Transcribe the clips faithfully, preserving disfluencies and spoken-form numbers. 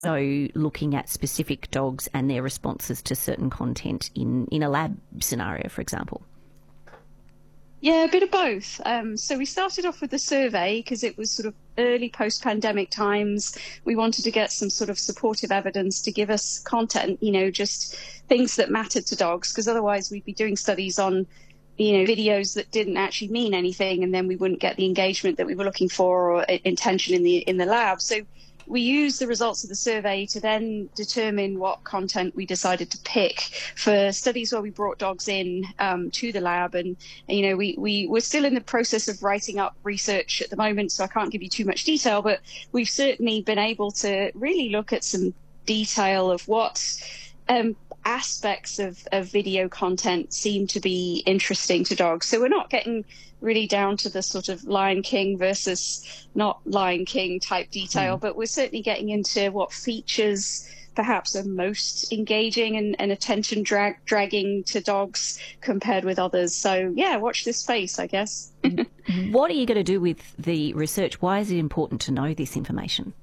So looking at specific dogs and their responses to certain content in, in a lab scenario, for example. Yeah, a bit of both. Um, so we started off with a survey because it was sort of early post-pandemic times. We wanted to get some sort of supportive evidence to give us content, you know, just things that mattered to dogs, because otherwise we'd be doing studies on, you know, videos that didn't actually mean anything, and then we wouldn't get the engagement that we were looking for or intention in the in the lab. So we used the results of the survey to then determine what content we decided to pick for studies where we brought dogs in um, to the lab. And, you know, we, we, we're still in the process of writing up research at the moment, so I can't give you too much detail, but we've certainly been able to really look at some detail of what um, aspects of, of video content seem to be interesting to dogs. So we're not getting really down to the sort of Lion King versus not Lion King type detail, mm. but we're certainly getting into what features perhaps are most engaging and, and attention drag, dragging to dogs compared with others. So yeah, watch this space, I guess. What are you going to do with the research? Why is it important to know this information?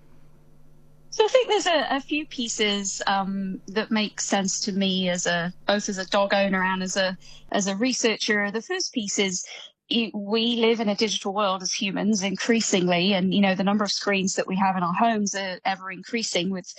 So I think there's a, a few pieces um, that make sense to me as a both as a dog owner and as a as a researcher. The first piece is it, we live in a digital world as humans increasingly, and you know the number of screens that we have in our homes are ever increasing with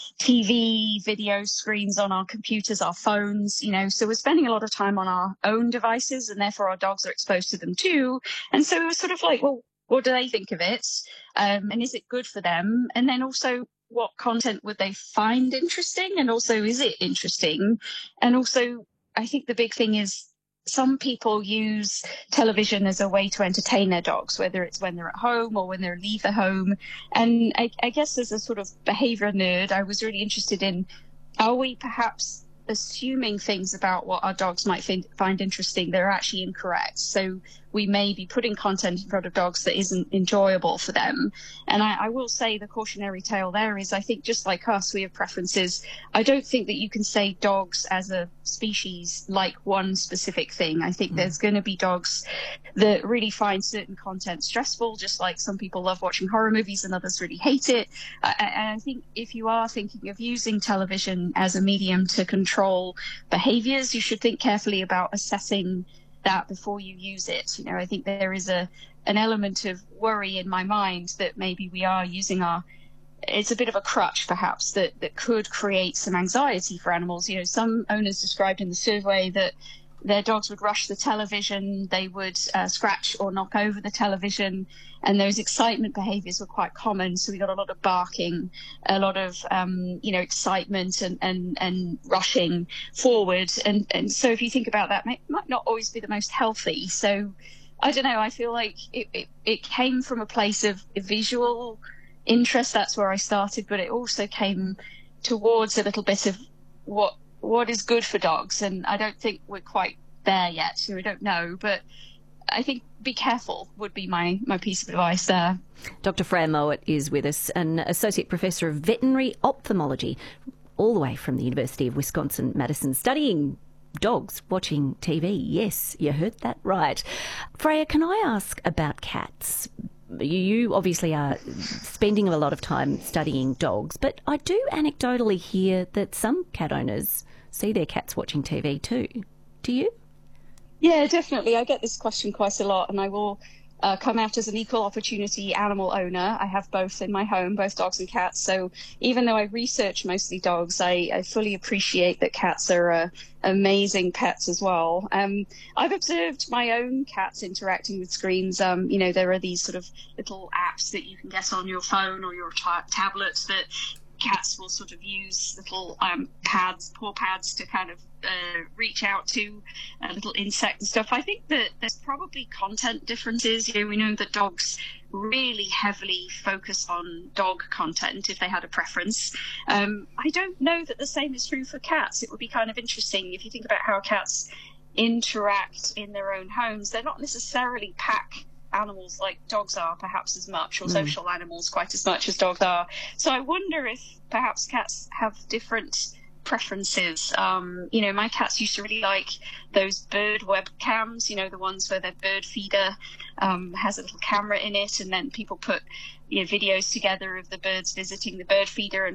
T V, video screens on our computers, our phones. You know, so we're spending a lot of time on our own devices, and therefore our dogs are exposed to them too. And so we're sort of like, well, what do they think of it? Um, and is it good for them? And then also, what content would they find interesting? And also, is it interesting? And also, I think the big thing is some people use television as a way to entertain their dogs, whether it's when they're at home or when they leave the home. And I, I guess as a sort of behavior nerd, I was really interested in, are we perhaps assuming things about what our dogs might find, find interesting that are actually incorrect? So we may be putting content in front of dogs that isn't enjoyable for them. And I, I will say the cautionary tale there is, I think just like us, we have preferences. I don't think that you can say dogs as a species like one specific thing. I think mm. there's going to be dogs that really find certain content stressful, just like some people love watching horror movies and others really hate it. Uh, and I think if you are thinking of using television as a medium to control behaviors, you should think carefully about assessing that before you use it. You know, I think there is a an element of worry in my mind that maybe we are using our, it's a bit of a crutch perhaps that, that could create some anxiety for animals. You know, some owners described in the survey that their dogs would rush the television, they would uh, scratch or knock over the television, and those excitement behaviors were quite common. So we got a lot of barking, a lot of, um, you know, excitement and, and, and rushing forward. And, and so if you think about that, it might not always be the most healthy. So I don't know, I feel like it, it, it came from a place of visual interest. That's where I started, but it also came towards a little bit of what what is good for dogs, and I don't think we're quite there yet, so we don't know, but I think be careful would be my, my piece of advice there. Doctor Freya Mowat is with us, an Associate Professor of Veterinary Ophthalmology, all the way from the University of Wisconsin-Madison, studying dogs watching T V. Yes, you heard that right. Freya, can I ask about cats? You obviously are spending a lot of time studying dogs, but I do anecdotally hear that some cat owners see their cats watching T V too. Do you? Yeah, definitely. I get this question quite a lot, and I will uh, come out as an equal opportunity animal owner. I have both in my home, both dogs and cats. So even though I research mostly dogs, I, I fully appreciate that cats are uh, amazing pets as well. Um, I've observed my own cats interacting with screens. Um, you know, there are these sort of little apps that you can get on your phone or your ta- tablet that cats will sort of use little um, pads, paw pads to kind of uh, reach out to a little insect and stuff. I think that there's probably content differences. You know, we know that dogs really heavily focus on dog content if they had a preference. Um, I don't know that the same is true for cats. It would be kind of interesting if you think about how cats interact in their own homes. They're not necessarily pack animals like dogs are perhaps as much, or mm. social animals quite as much as dogs are. So I wonder if perhaps cats have different preferences. Um, you know, my cats used to really like those bird webcams, you know, the ones where their bird feeder um, has a little camera in it, and then people put, you know, videos together of the birds visiting the bird feeder and